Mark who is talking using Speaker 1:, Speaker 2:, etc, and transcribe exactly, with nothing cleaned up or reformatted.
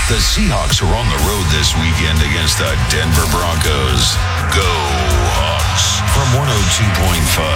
Speaker 1: The Seahawks are on the road this weekend against the Denver Broncos. Go Hawks from one oh two point five.